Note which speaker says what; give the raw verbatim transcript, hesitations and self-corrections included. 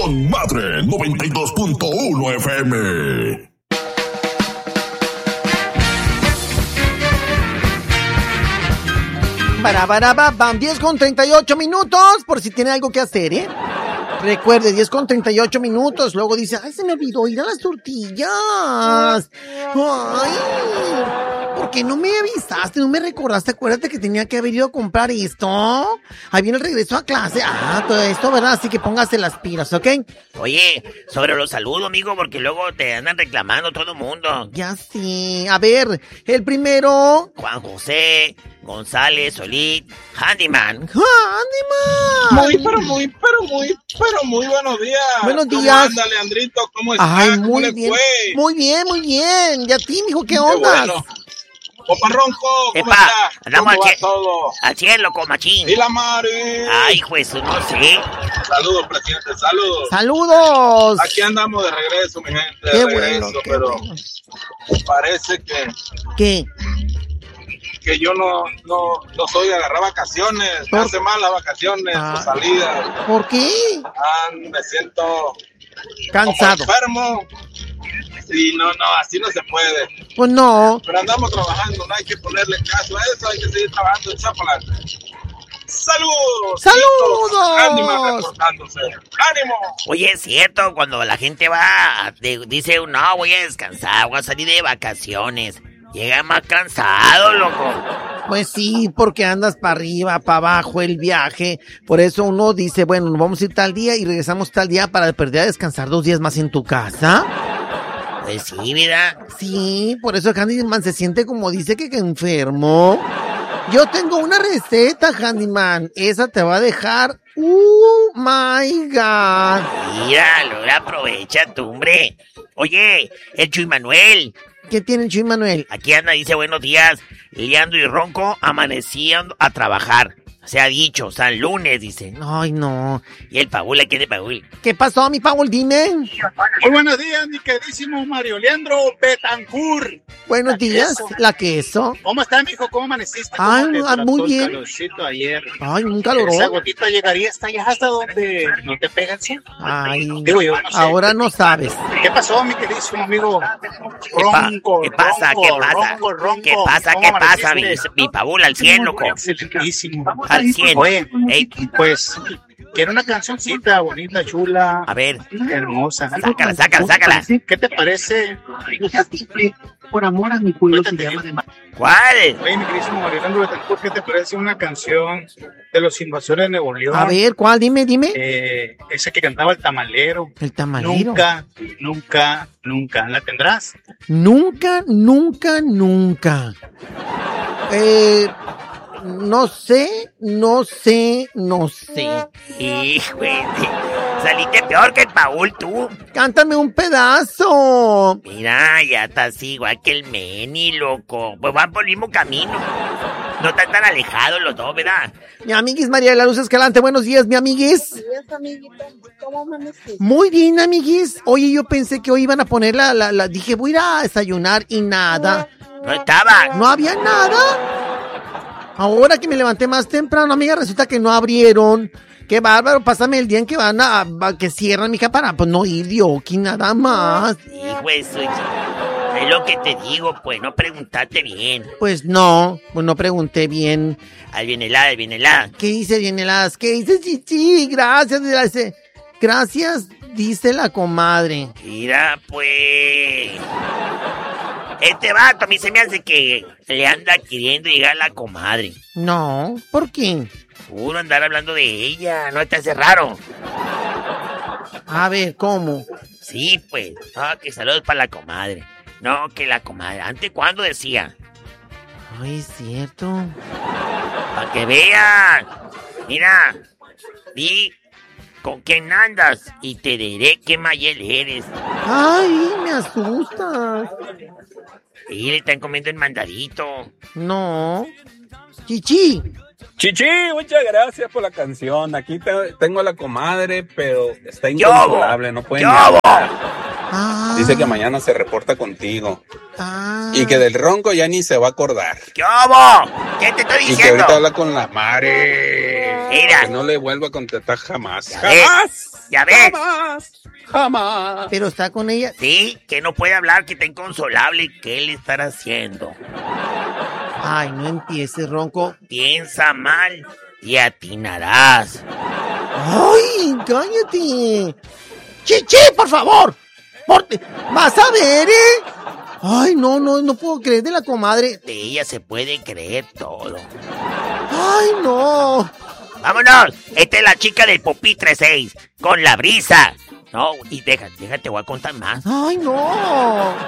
Speaker 1: Con Madre noventa y dos punto uno F M.
Speaker 2: Para, para, para, van diez con treinta y ocho minutos, por si tiene algo que hacer, ¿eh? Recuerde, diez con treinta y ocho minutos, luego dice, ay, se me olvidó ir a las tortillas. Ay, ¿por qué no me avisaste? ¿No me recordaste? Acuérdate que tenía que haber ido a comprar esto. Ahí viene el regreso a clase. Ah, todo esto, ¿verdad? Así que póngase las pilas, ¿ok?
Speaker 3: Oye, sobre los saludos, amigo, porque luego te andan reclamando todo el mundo.
Speaker 2: Ya sí. A ver, el primero...
Speaker 3: Juan José González Solís, Handyman.
Speaker 2: ¡Handyman!
Speaker 4: Muy, pero muy, pero muy, pero muy buenos días.
Speaker 2: Buenos días.
Speaker 4: ¿Cómo anda, Leandrito? ¿Cómo está?
Speaker 2: Ay,
Speaker 4: ¿Cómo
Speaker 2: muy
Speaker 4: le
Speaker 2: bien.
Speaker 4: fue?
Speaker 2: Muy bien, muy bien. ¿Y a ti, mijo, qué
Speaker 4: Qué
Speaker 2: onda?
Speaker 4: bueno. Opa Ronco, ¿cómo
Speaker 3: Epa,
Speaker 4: está?
Speaker 3: andamos
Speaker 4: ¿Cómo
Speaker 3: al
Speaker 4: va
Speaker 3: cie-
Speaker 4: todo?
Speaker 3: Al cielo, con machín.
Speaker 4: ¿Y la Mari?
Speaker 3: Ay, pues, no sé.
Speaker 4: Saludos, presidente, saludos.
Speaker 2: ¡Saludos!
Speaker 4: Aquí andamos de regreso, mi gente, de
Speaker 2: Qué
Speaker 4: regreso,
Speaker 2: bueno, qué
Speaker 4: pero
Speaker 2: bueno.
Speaker 4: parece que,
Speaker 2: ¿Qué?
Speaker 4: que yo no, no, no soy de agarrar vacaciones. Me
Speaker 2: ¿Por?
Speaker 4: hace mal las vacaciones,
Speaker 2: Ah.
Speaker 4: las salidas.
Speaker 2: ¿Por qué?
Speaker 4: Ah, me siento
Speaker 2: Cansado.
Speaker 4: como enfermo. Sí, no, no, así no se puede.
Speaker 2: Pues no.
Speaker 4: Pero andamos trabajando, no hay que ponerle caso a eso, hay que seguir trabajando en Zapalán. ¡Saludos!
Speaker 2: ¡Saludos!
Speaker 4: ¡Ánimo reportándose! ¡Ánimo!
Speaker 3: Oye, es cierto, cuando la gente va, de- dice, no, voy a descansar, voy a salir de vacaciones. Llega más cansado, loco.
Speaker 2: Pues sí, porque andas para arriba, para abajo el viaje. Por eso uno dice, bueno, nos vamos a ir tal día y regresamos tal día para perder a descansar dos días más en tu casa.
Speaker 3: Pues sí, mira.
Speaker 2: Sí, por eso Handyman se siente como dice que, que enfermo. Yo tengo una receta, Handyman. Esa te va a dejar... ¡Oh, my God!
Speaker 3: Mira, lo aprovecha tú, hombre. Oye, el Chuy Manuel.
Speaker 2: ¿Qué tiene el Chuy Manuel?
Speaker 3: Aquí anda, dice, buenos días. Leandro y Ronco amaneciendo a trabajar. Se ha dicho, San Lunes, dice.
Speaker 2: Ay, no.
Speaker 3: Y el Paul, aquí de Paul.
Speaker 2: ¿Qué pasó, mi Paul? Dime.
Speaker 5: Muy buenos días, mi queridísimo Mario Leandro Betancourt.
Speaker 2: Buenos días,
Speaker 5: queso.
Speaker 2: la queso.
Speaker 5: ¿Cómo está, mijo? ¿Cómo amaneciste?
Speaker 2: Ay,
Speaker 5: ¿Cómo te
Speaker 2: ah,
Speaker 5: trató
Speaker 2: muy
Speaker 5: el
Speaker 2: bien.
Speaker 5: calorcito ayer?
Speaker 2: Ay, un
Speaker 5: Esa
Speaker 2: calorón.
Speaker 5: gotita llegaría hasta allá, hasta donde no te pega el cien.
Speaker 2: Ay,
Speaker 5: Digo yo, no sé.
Speaker 2: ahora no sabes.
Speaker 5: ¿Qué pasó, mi queridísimo amigo?
Speaker 3: ¿Qué, pa-
Speaker 5: Ronco,
Speaker 3: ¿Qué pasa?
Speaker 5: Ronco,
Speaker 3: ¿Qué pasa?
Speaker 5: Ronco, Ronco.
Speaker 3: ¿Qué pasa?
Speaker 5: ¿Cómo
Speaker 3: ¿Qué pasa? Mi,
Speaker 5: amaneciste?
Speaker 3: mi Paul al cien, loco.
Speaker 5: Excelentísimo.
Speaker 3: Al cien.
Speaker 5: Oye,
Speaker 3: Ey,
Speaker 5: pues, quiero una cancioncita bonita, chula,
Speaker 3: a ver,
Speaker 5: hermosa.
Speaker 3: sácala, sácala, sácala.
Speaker 5: ¿Qué te parece?
Speaker 6: Por amor a mi pueblo se
Speaker 5: Cuéntate.
Speaker 6: llama de
Speaker 3: ¿Cuál?
Speaker 5: Oye, mi queridísimo Mario Leandro Betancourt, ¿qué te parece una canción de los Invasores de Nuevo León?
Speaker 2: A ver, ¿cuál? Dime, dime.
Speaker 5: Eh, esa que cantaba el tamalero.
Speaker 2: El tamalero.
Speaker 5: Nunca, nunca, nunca. ¿La tendrás?
Speaker 2: Nunca, nunca, nunca. Eh, no sé, no sé, no sé.
Speaker 3: Hijo, de- saliste peor que el Paul, tú.
Speaker 2: Cántame un pedazo.
Speaker 3: Mira, ya estás igual que el Meni, loco. Pues van por el mismo camino. No están tan alejados los dos, ¿verdad?
Speaker 2: Mi amiguis María de la Luz Escalante, buenos días, mi amiguis.
Speaker 7: días, amiguito. ¿Cómo amaneciste?
Speaker 2: Muy bien, amiguis. Oye, yo pensé que hoy iban a poner la, la, la... Dije, voy a ir a desayunar y nada.
Speaker 3: No estaba.
Speaker 2: No había nada. Ahora que me levanté más temprano, amiga, resulta que no abrieron. Qué bárbaro, pásame el día en que van a, a- que cierran, mija, para pues no ir yo aquí nada más.
Speaker 3: Hijo de su... Es lo que te digo, pues, no preguntaste bien.
Speaker 2: Pues no, pues no pregunté bien.
Speaker 3: Ahí viene la, ahí viene la.
Speaker 2: ¿Qué dice Vienelas? ¿Qué dice Chichi? Gracias, dice, gracias, dice la comadre.
Speaker 3: Mira, pues... Este vato a mí se me hace que le anda queriendo llegar a la comadre.
Speaker 2: No, ¿por qué?
Speaker 3: Puro andar hablando de ella, ¿no te hace raro?
Speaker 2: A ver, ¿cómo?
Speaker 3: Sí, pues, no, que saludos para la comadre. No, que la comadre, ¿antes cuándo decía?
Speaker 2: Ay, es cierto.
Speaker 3: Para que vean. Mira, di con quién andas y te diré qué mayel eres.
Speaker 2: Ay, me asustas.
Speaker 3: Y le están comiendo el mandadito.
Speaker 2: No. Chichi.
Speaker 8: Chichi, muchas gracias por la canción. Aquí te- tengo a la comadre, pero está
Speaker 3: ¡Yo!
Speaker 8: inconsolable, no puede ni
Speaker 3: ¡Yo!
Speaker 8: hablar.
Speaker 2: Ah,
Speaker 8: Dice que mañana se reporta contigo.
Speaker 2: ah.
Speaker 8: Y que del ronco ya ni se va a acordar.
Speaker 3: ¿Qué hubo? ¿Qué te estoy
Speaker 8: Y que
Speaker 3: diciendo?
Speaker 8: ahorita habla con la madre.
Speaker 3: Mira.
Speaker 8: Que no le vuelvo a contestar jamás.
Speaker 3: Ya ves,
Speaker 8: ¡Jamás!
Speaker 3: ya ves.
Speaker 8: ¡Jamás! ¡Jamás!
Speaker 2: Pero está con ella.
Speaker 3: Sí, que no puede hablar, que está inconsolable. ¿Qué le estará haciendo?
Speaker 2: Ay, no empieces, Ronco.
Speaker 3: Piensa mal y atinarás.
Speaker 2: Ay, cállate. Chichi, por favor. Por... Vas a ver, ¿eh? Ay, no, no, no puedo creer de la comadre.
Speaker 3: De ella se puede creer todo.
Speaker 2: Ay, no.
Speaker 3: ¡Vámonos! Esta es la chica del Pupitre seis, con la brisa. No, y deja, déjate, voy a contar más.
Speaker 2: Ay, no.